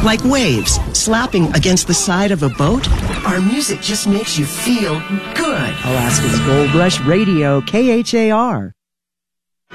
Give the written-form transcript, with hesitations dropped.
Like waves slapping against the side of a boat, our music just makes you feel good. Alaska's Gold Rush Radio, KHAR.